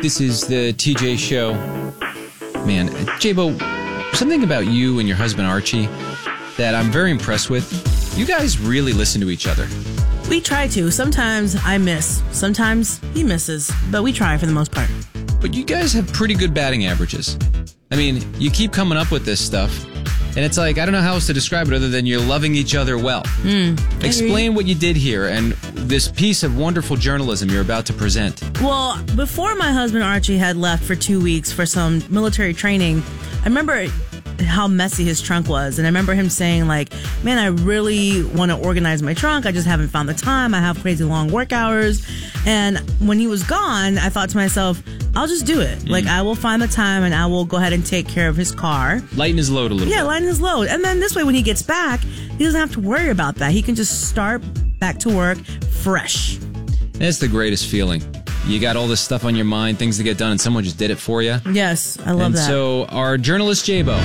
This is the TJ Show. Man, J-Bo, something about you and your husband Archie that I'm very impressed with. You guys really listen to each other. We try to. Sometimes I miss. Sometimes he misses. But we try for the most part. But you guys have pretty good batting averages. I mean, you keep coming up with this stuff. And it's like, I don't know how else to describe it other than you're loving each other well. Explain what you did here and this piece of wonderful journalism you're about to present. Well, before my husband Archie had left for 2 weeks for some military training, I remember how messy his trunk was. And I remember him saying, like, man, I really want to organize my trunk. I just haven't found the time. I have crazy long work hours. And when he was gone, I thought to myself, I'll just do it. Like, I will find the time and I will go ahead and take care of his car. Lighten his load a little bit. Yeah, lighten his load. And then this way, when he gets back, he doesn't have to worry about that. He can just start back to work fresh. That's the greatest feeling. You got all this stuff on your mind, things to get done, and someone just did it for you. Yes, I love that. And so our journalist, J-Bo,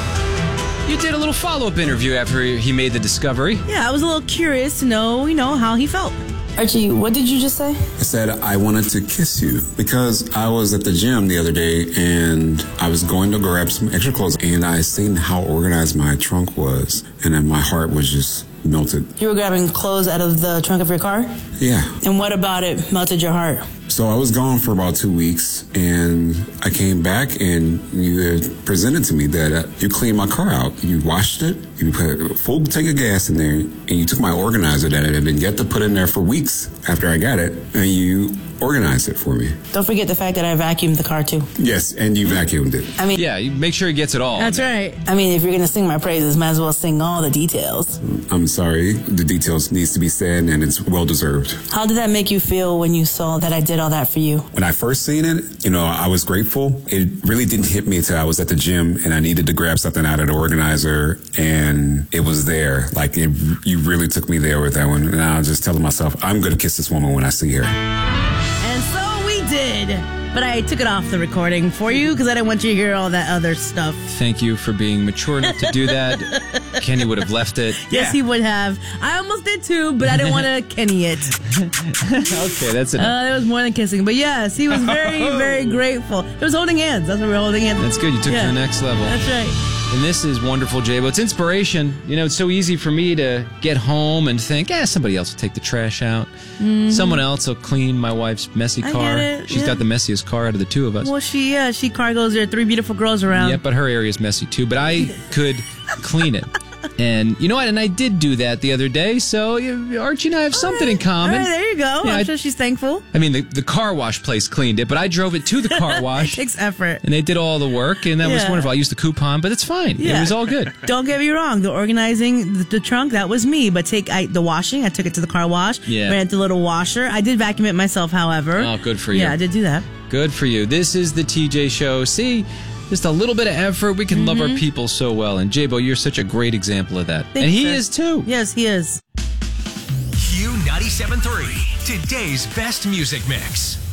you did a little follow-up interview after he made the discovery. Yeah, I was a little curious to know, how he felt. Archie, what did you just say? I said I wanted to kiss you because I was at the gym the other day and I was going to grab some extra clothes and I seen how organized my trunk was and then my heart was just melted. You were grabbing clothes out of the trunk of your car? Yeah. And what about it melted your heart? So I was gone for about 2 weeks and I came back and you had presented to me that you cleaned my car out. You washed it, you put a full tank of gas in there, and you took my organizer that had been yet to put in there for weeks after I got it, and you organized it for me. Don't forget the fact that I vacuumed the car too. Yes, and you vacuumed it. I mean, yeah, you make sure he gets it all. That's right. I mean, if you're going to sing my praises, might as well sing all the details. I'm sorry, the details needs to be said, and it's well deserved. How did that make you feel when you saw that I did all that for you? When I first seen it, I was grateful. It really didn't hit me until I was at the gym and I needed to grab something out of the organizer, and it was there. Like, you really took me there with that one. And I was just telling myself, I'm going to kiss this woman when I see her. And so we did. But I took it off the recording for you because I didn't want you to hear all that other stuff. Thank you for being mature enough to do that. Kenny would have left it. Yes, he would have. I almost did too, but I didn't want to Kenny it. Okay, that's enough. It was more than kissing. But yes, he was very, very grateful. It was holding hands. That's what we were holding hands. That's good. You took it to the next level. That's right. And this is wonderful, J-Bo. It's inspiration. It's so easy for me to get home and think, somebody else will take the trash out. Someone else will clean my wife's messy car. She's got the messiest car out of the two of us. Well, she cargoes her 3 beautiful girls around. Yeah, but her area's messy too. But I could clean it. And you know what? And I did do that the other day. So Archie and I have something in common. All right, there you go. Yeah, I'm sure she's thankful. I mean, the car wash place cleaned it, but I drove it to the car wash. It takes effort. And they did all the work, and that was wonderful. I used the coupon, but it's fine. Yeah. It was all good. Don't get me wrong. The organizing the trunk, that was me. But the washing, I took it to the car wash. Yeah. Ran it to the little washer. I did vacuum it myself, however. Oh, good for you. Yeah, I did do that. Good for you. This is the TJ Show. See, just a little bit of effort. We can love our people so well. And J-Bo, you're such a great example of that. Thanks, and he sir. is too. Yes, he is. Q97.3, today's best music mix.